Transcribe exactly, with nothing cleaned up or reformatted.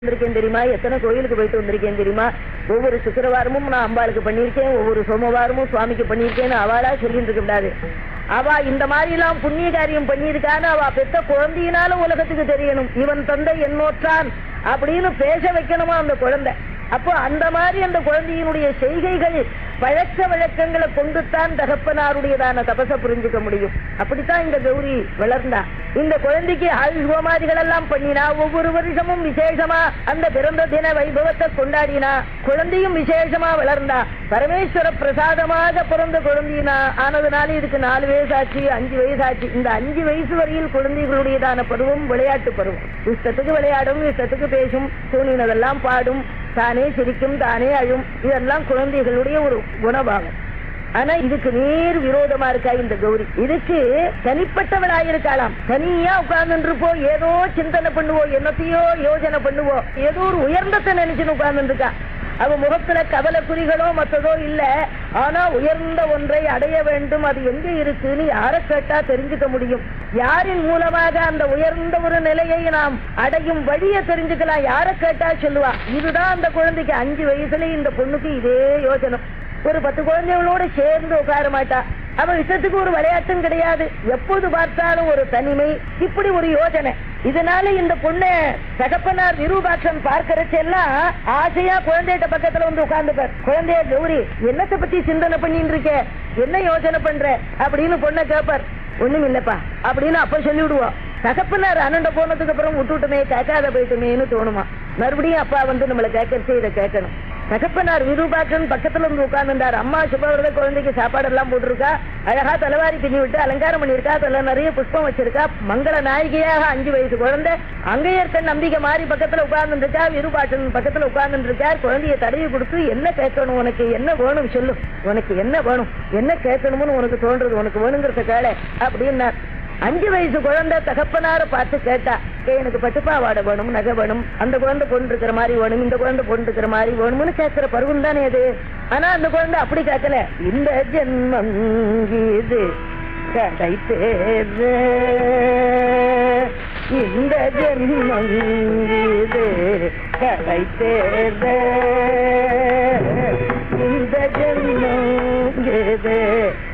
வந்திருக்கேன் தெரியுமா, எத்தனை கோயிலுக்கு போயிட்டு வந்திருக்கேன் தெரியுமா, ஒவ்வொரு சுக்கிரவாரமும் நான் அம்பாளுக்கு பண்ணியிருக்கேன், ஒவ்வொரு சோமவாரமும் சுவாமிக்கு பண்ணியிருக்கேன்னு அவளா சொல்லிட்டு இருக்க கூடாது. அவ இந்த மாதிரி எல்லாம் புண்ணிய காரியம் பண்ணியிருக்கான்னு அவ பெத்த குழந்தையினால உலகத்துக்கு தெரியணும். இவன் தந்தை என்னோற்றான் அப்படின்னு பேச வைக்கணுமா அந்த குழந்தை. அப்போ அந்த மாதிரி அந்த குழந்தையினுடைய செய்கைகள் பழக்க வழக்கங்களை கொண்டுத்தான் தகப்பனாருடையதான தபச புரிஞ்சுக்க முடியும். அப்படித்தான் இந்த கௌரி வளர்ந்தா. இந்த குழந்தைக்கு ஆயுள் ஹோமாதிகள் எல்லாம் பண்ணினா, ஒவ்வொரு வருஷமும் விசேஷமா அந்த பிறந்த தின வைபவத்தை கொண்டாடினா, குழந்தையும் விசேஷமா வளர்ந்தா. பரமேஸ்வர பிரசாதமாக பிறந்த குழந்தையினா ஆனதுனால இதுக்கு நாலு வயசாச்சு, அஞ்சு வயசாச்சு. இந்த அஞ்சு வயசு வரையில் குழந்தைகளுடையதான பருவம் விளையாட்டு பருவம். இஷ்டத்துக்கு விளையாடும், இஷ்டத்துக்கு பேசும், தூணினதெல்லாம் பாடும், தானே சிரிக்கும், தானே அழும். இதெல்லாம் குழந்தைகளுடைய ஒரு குணபாவம். ஆனா இதுக்கு நேர் விரோதமா இருக்கா இந்த கௌரி. இதுக்கு தனிப்பட்டவளாயிருக்கலாம். தனியா உட்கார்ந்து இருப்போம், ஏதோ சிந்தனை பண்ணுவோம், என்னத்தையோ யோஜனை பண்ணுவோம், ஏதோ ஒரு உயர்ந்தத்தை நினைச்சுன்னு உட்கார்ந்து இருக்கா. அவ முகத்துல கவலை குறிகளோ மற்றதோ இல்ல. ஆனா உயர்ந்த ஒன்றை அடைய வேண்டும், அது எங்க இருக்குன்னு யாரை கேட்டா தெரிஞ்சுக்க முடியும். யாரின் மூலமாக அந்த உயர்ந்த ஒரு நிலையை நாம் அடையும் வழியை தெரிஞ்சுக்கலாம், யாரை கேட்டா சொல்லுவா. இதுதான் அந்த குழந்தைக்கு அஞ்சு வயசுல இந்த பொண்ணுக்கு இதே யோஜனை. ஒரு பத்து குழந்தைகளோட சேர்ந்து உட்கார மாட்டா. அவ இஷ்டத்துக்கு ஒரு விளையாட்டும் கிடையாது. எப்போது பார்த்தாலும் ஒரு தனிமை, இப்படி ஒரு யோஜனை. இதனால இந்த பொண்ணு தகப்பனார் விரூபாட்சன் பார்க்கறச்செல்லாம் ஆசையா குழந்தைகிட்ட பக்கத்துல வந்து உட்கார்ந்துப்பார். குழந்தைய கௌரி, என்னத்தை பத்தி சிந்தனை பண்ணிட்டு இருக்க, என்ன யோசனை பண்ற அப்படின்னு பொண்ணை கேட்பார். ஒண்ணும் இல்லப்பா அப்படின்னு அப்ப சொல்லி விடுவோம். தகப்பனார் அனண்ட போனதுக்கு அப்புறம் விட்டுட்டுமே, கேட்காத போயிட்டுமேன்னு தோணுமா. மறுபடியும் அப்பா வந்து நம்மளை கேட்கறச்சே இதை கேட்கணும். தகப்பனார் விரூபாட்சன் பக்கத்துல இருந்து உட்கார்ந்துட்டார். அம்மா சுபவிரத குழந்தைக்கு சாப்பாடு எல்லாம் போட்டிருக்கா, அழகா தலைவாரி பின்னி விட்டு அலங்காரம் பண்ணியிருக்கா, அதுல நிறைய புஷ்பம் வச்சிருக்கா, மங்கள நாயகியாக அஞ்சு வயசு குழந்தை அங்கையர்த்தன் நம்பிக்கை மாதிரி பக்கத்துல உட்கார்ந்து இருக்கா. விரூபாட்சன் பக்கத்துல உட்கார்ந்து இருக்கார். குழந்தைய தடவி கொடுத்து, என்ன கேட்கணும், உனக்கு என்ன வேணும் சொல்லு, உனக்கு என்ன வேணும், என்ன கேட்கணும்னு உனக்கு தோன்றது, உனக்கு வேணுங்கிறத கேள அப்படின்னார். அஞ்சு வயசு குழந்தை தகப்பனார பார்த்து கேட்டா, எனக்கு பட்டுப்பாவாடை வேணும், நகை வேணும், அந்த குழந்தை பொண்ணு இருக்கிற மாதிரி வேணும், இந்த குழந்தை பொண்ணு இருக்கிற மாதிரி வேணும்னு கேட்கிற பருவம் தானே அது. ஆனா அந்த குழந்தை அப்படி கேட்கல. இந்த ஜென்மம் இது கிடைத்தேது, இந்த ஜென்மம் இது கிடைத்தேது, இந்த ஜென்மம் இது